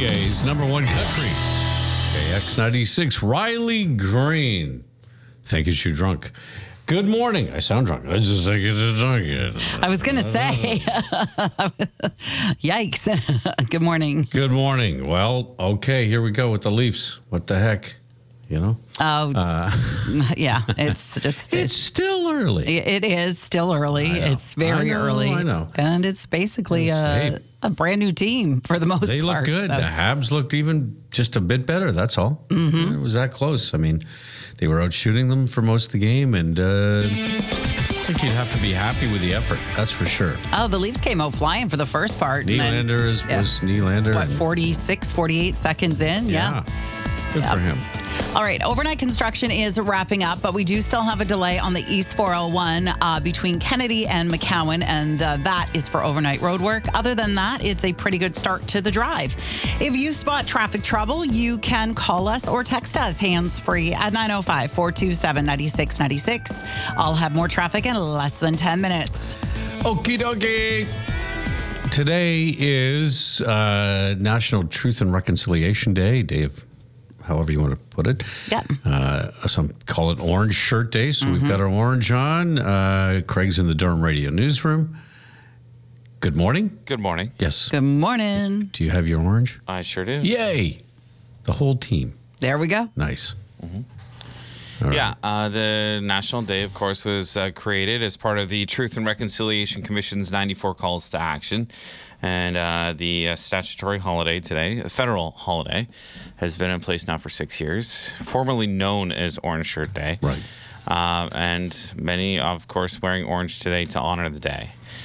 GTA's number one country. KX96, Riley Green. Think is you drunk. Good morning. I sound drunk. I just think it's drunk. I was going to say, yikes. Good morning. Good morning. Well, okay, here we go with the Leafs. What the heck? You know? Oh, yeah. It's just. It's still early. It is still early. It's very early. I know. And it's basically a brand new team for the most part. They look good. So. The Habs looked even just a bit better. That's all. Mm-hmm. It was that close. I mean, they were out shooting them for most of the game, and I think you'd have to be happy with the effort. That's for sure. Oh, the Leafs came out flying for the first part. Nylander was Nylander. What, 48 seconds in? Yeah. Good for him. All right, overnight construction is wrapping up, but we do still have a delay on the East 401 between Kennedy and McCowan, and that is for overnight road work. Other than that, it's a pretty good start to the drive. If you spot traffic trouble, you can call us or text us hands-free at 905-427-9696. I'll have more traffic in less than 10 minutes. Okie dokie. Today is National Truth and Reconciliation Day, Dave. However you want to put it. Yeah. Some call it Orange Shirt Day, so we've got our orange on. Craig's in the Durham Radio Newsroom. Good morning. Good morning. Yes. Good morning. Do you have your orange? I sure do. Yay. The whole team. There we go. Nice. Mm-hmm. Yeah, the National Day, of course, was created as part of the Truth and Reconciliation Commission's 94 calls to action. And the statutory holiday today, a federal holiday, has been in place now for 6 years, formerly known as Orange Shirt Day. Right. And many, of course, wearing orange today to honor the day.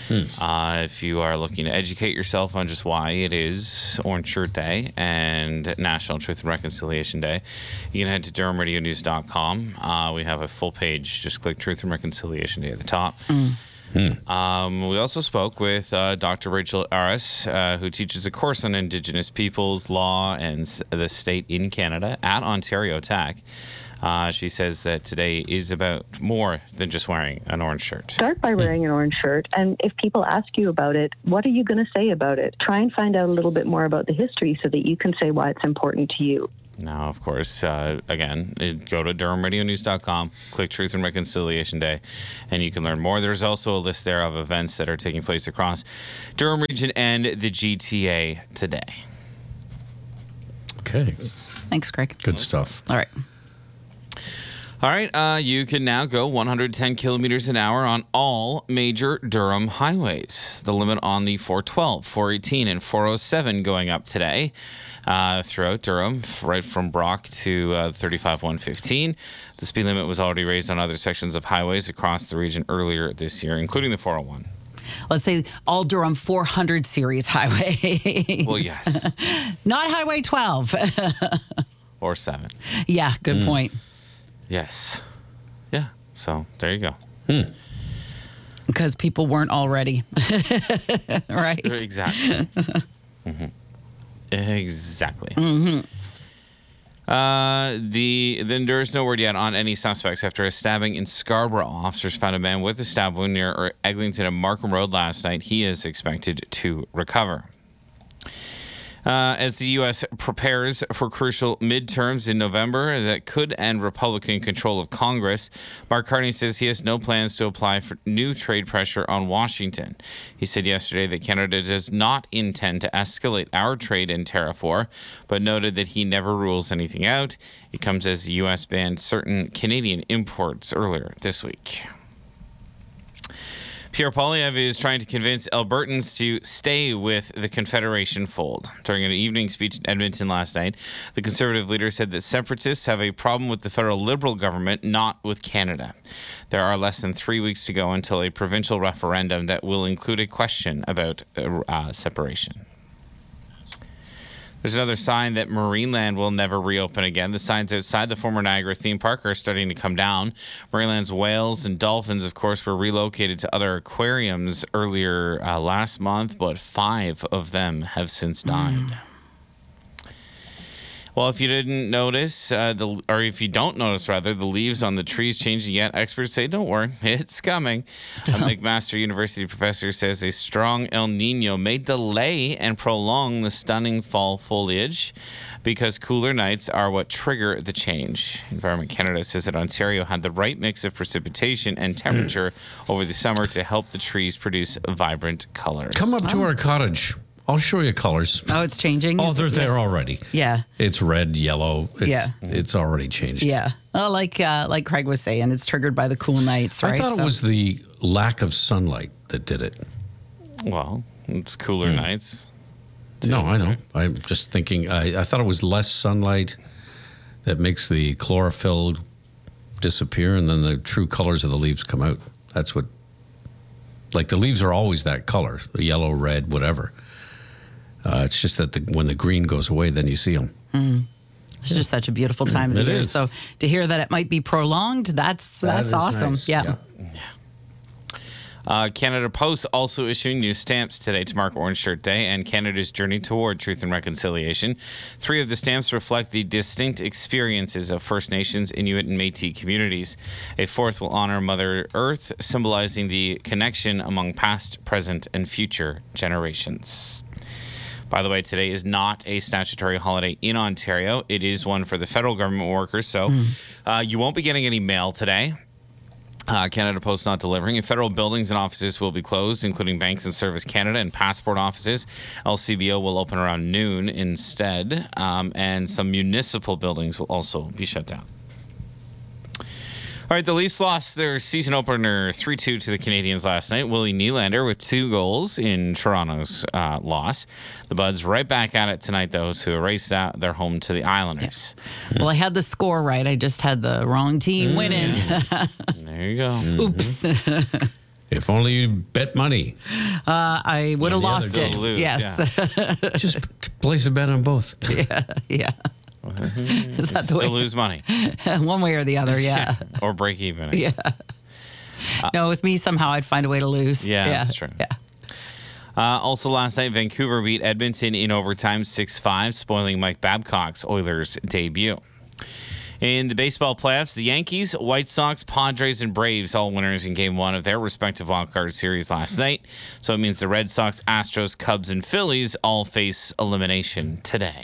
If you are looking to educate yourself on just why it is Orange Shirt Day and National Truth and Reconciliation Day, you can head to DurhamRadioNews.com. We have a full page. Just click Truth and Reconciliation Day at the top. We also spoke with Dr. Rachel Aris, who teaches a course on Indigenous peoples, law, and the state in Canada at Ontario Tech. She says that today is about more than just wearing an orange shirt. Start by wearing an orange shirt, and if people ask you about it, what are you going to say about it? Try and find out a little bit more about the history so that you can say why it's important to you. Now, of course, again, go to DurhamRadioNews.com, click Truth and Reconciliation Day, and you can learn more. There's also a list there of events that are taking place across Durham Region and the GTA today. Okay. Thanks, Craig. Good stuff. All right. All right, you can now go 110 kilometers an hour on all major Durham highways. The limit on the 412, 418, and 407 going up today throughout Durham, right from Brock to 35115. The speed limit was already raised on other sections of highways across the region earlier this year, including the 401. Let's say all Durham 400 series highways. Well, yes. Not Highway 12. Or 7. Yeah, good point. Yes. Yeah. So there you go. Because people weren't all ready. Right? Exactly. Exactly. Then there's no word yet on any suspects after a stabbing in Scarborough. Officers found a man with a stab wound near Eglinton and Markham Road last night. He is expected to recover. As the U.S. prepares for crucial midterms in November that could end Republican control of Congress, Mark Carney says he has no plans to apply for new trade pressure on Washington. He said yesterday that Canada does not intend to escalate our trade and tariff war, but noted that he never rules anything out. It comes as the U.S. banned certain Canadian imports earlier this week. Pierre Poilievre is trying to convince Albertans to stay with the Confederation fold. During an evening speech in Edmonton last night, the Conservative leader said that separatists have a problem with the federal Liberal government, not with Canada. There are less than 3 weeks to go until a provincial referendum that will include a question about separation. There's another sign that Marineland will never reopen again. The signs outside the former Niagara theme park are starting to come down. Marineland's whales and dolphins, of course, were relocated to other aquariums earlier last month, but 5 of them have since died. Well, if you didn't notice, or if you don't notice, rather, the leaves on the trees changing yet, experts say, don't worry, it's coming. A McMaster University professor says a strong El Nino may delay and prolong the stunning fall foliage because cooler nights are what trigger the change. Environment Canada says that Ontario had the right mix of precipitation and temperature over the summer to help the trees produce vibrant colors. Come up to our cottage. I'll show you colors. Oh, it's changing? Oh, they're there already. Yeah. It's red, yellow. It's already changed. Yeah. Oh, like Craig was saying, it's triggered by the cool nights, right? I thought it was the lack of sunlight that did it. Well, it's cooler nights. No, I know. I'm just thinking, I thought it was less sunlight that makes the chlorophyll disappear and then the true colors of the leaves come out. That's what, like the leaves are always that color, yellow, red, whatever. It's just that when the green goes away, then you see them. It's just such a beautiful time of the It year. is. So to hear that it might be prolonged, that's That is awesome. nice. Yeah. Canada Post also issuing new stamps today to mark Orange Shirt Day and Canada's journey toward truth and reconciliation. 3 of the stamps reflect the distinct experiences of First Nations, Inuit, and Métis communities. A 4th will honor Mother Earth, symbolizing the connection among past, present, and future generations. By the way, today is not a statutory holiday in Ontario. It is one for the federal government workers, so you won't be getting any mail today. Canada Post not delivering. And federal buildings and offices will be closed, including Banks and Service Canada and passport offices. LCBO will open around noon instead, and some municipal buildings will also be shut down. All right, the Leafs lost their season opener 3-2 to the Canadiens last night. Willie Nylander with 2 goals in Toronto's loss. The Buds right back at it tonight, though, to erase their home to the Islanders. Well, I had the score right. I just had the wrong team winning. There you go. Oops. If only you bet money. I would have the lost other it. will lose, Yes. Just place a bet on both. Yeah. Is that the Still way? lose money. One way or the other, yeah. Or break even. Yeah. No, with me, somehow I'd find a way to lose. Yeah, that's true. Yeah. Also last night, Vancouver beat Edmonton in overtime 6-5, spoiling Mike Babcock's Oilers debut. In the baseball playoffs, the Yankees, White Sox, Padres, and Braves all winners in Game 1 of their respective wildcard series last night. So it means the Red Sox, Astros, Cubs, and Phillies all face elimination today.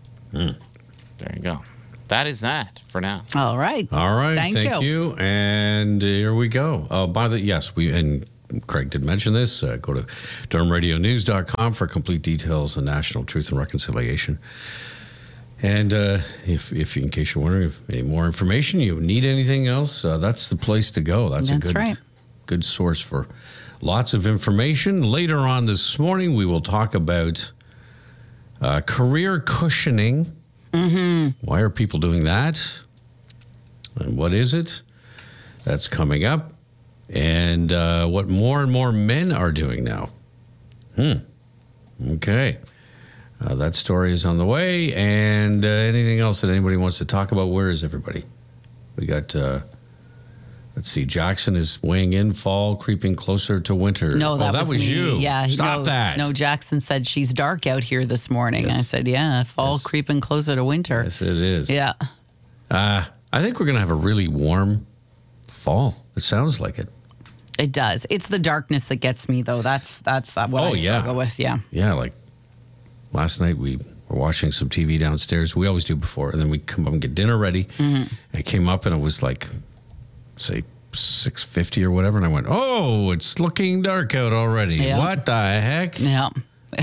There you go. That is that for now. All right. All right. Thank you. And here we go. And Craig did mention this. Go to DurhamRadioNews.com for complete details on national truth and reconciliation. And if in case you're wondering if any more information, you need anything else, that's the place to go. That's a good source for lots of information. Later on this morning, we will talk about career cushioning. Why are people doing that? And what is it? That's coming up. And what more and more men are doing now. Okay. That story is on the way. And anything else that anybody wants to talk about? Where is everybody? We got, let's see, Jackson is weighing in, fall creeping closer to winter. No, that was was me. you. Yeah, Stop that. No, Jackson said she's dark out here this morning. Yes. I said, yeah, fall Yes. creeping closer to winter. Yes, it is. Yeah. I think we're going to have a really warm fall. It sounds like it. It does. It's the darkness that gets me, though. That's what I struggle with. Yeah. Yeah, like last night we were watching some TV downstairs. We always do before. And then we come up and get dinner ready. I came up and it was like, say, 6:50 or whatever. And I went, oh, it's looking dark out already. Yeah. What the heck? Yeah.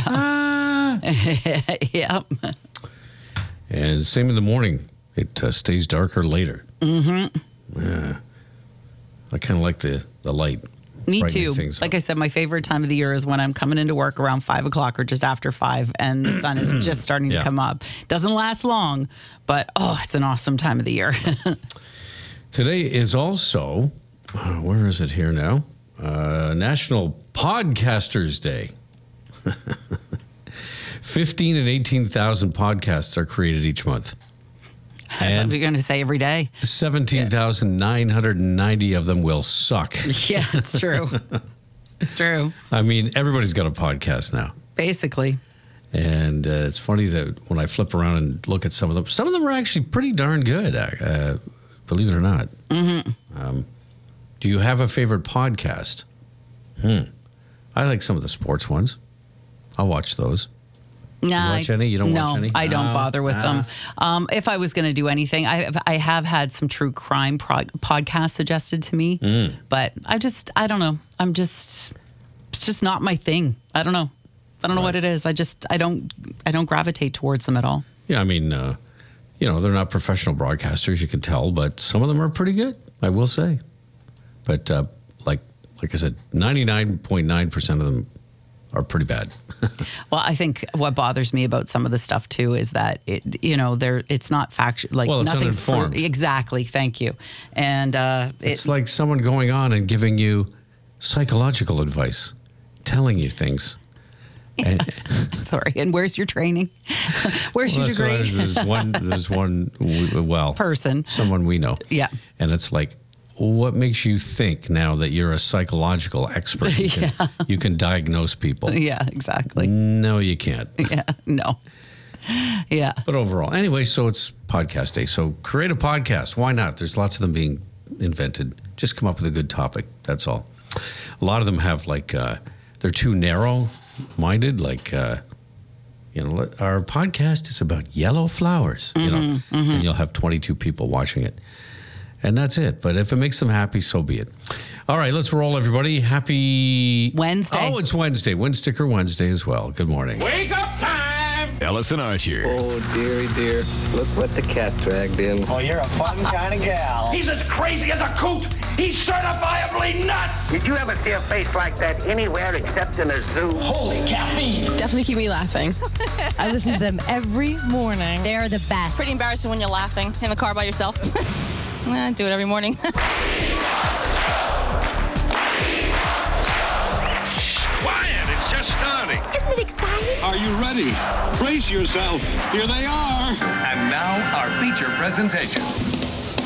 Yeah. And same in the morning. It stays darker later. Yeah. I kind of like the light. Me brightening too. things Like up. I said, my favorite time of the year is when I'm coming into work around 5 o'clock or just after 5 and the sun is just starting to Yeah. come up. Doesn't last long, but it's an awesome time of the year. Today is also, where is it here now? National Podcasters Day. 15 and 18,000 podcasts are created each month. I'm going to say every day. 17,990 of them will suck. Yeah, it's true. It's true. I mean, everybody's got a podcast now. Basically. And it's funny that when I flip around and look at some of them are actually pretty darn good, believe it or not. Mm-hmm. Do you have a favorite podcast? I like some of the sports ones. I'll watch those. Nah, you watch any? You don't watch any? No, I don't bother with them. If I was going to do anything, I have had some true crime podcasts suggested to me, but I don't know. It's just not my thing. I don't know. I don't know what it is. I don't gravitate towards them at all. Yeah, I mean, they're not professional broadcasters, you can tell, but some of them are pretty good, I will say. But like I said, 99.9% of them are pretty bad. Well, I think what bothers me about some of the stuff too is that it's not factual. Like it's nothing's uninformed. Exactly. Thank you. And it's like someone going on and giving you psychological advice, telling you things. Yeah. Sorry. And where's your training? Where's your degree? There's one person, someone we know. Yeah. And it's like, what makes you think now that you're a psychological expert? You can diagnose people. Yeah, exactly. No, you can't. Yeah, no. Yeah. But overall, anyway, so it's podcast day. So create a podcast. Why not? There's lots of them being invented. Just come up with a good topic. That's all. A lot of them have they're too narrow-minded. Our podcast is about yellow flowers. And you'll have 22 people watching it. And that's it. But if it makes them happy, so be it. All right, let's roll, everybody. Happy Wednesday. Oh, it's Wednesday. Windsticker Wednesday as well. Good morning. Wake up time! Ellis and Archer. Oh, dearie dear. Look what the cat dragged in. Oh, you're a fun kind of gal. He's as crazy as a coot. He's certifiably nuts. Did you ever see a face like that anywhere except in a zoo? Holy caffeine. Definitely keep me laughing. I listen to them every morning. They're the best. Pretty embarrassing when you're laughing in the car by yourself. I do it every morning. Quiet, it's just starting. Isn't it exciting? Are you ready? Brace yourself. Here they are. And now our feature presentation.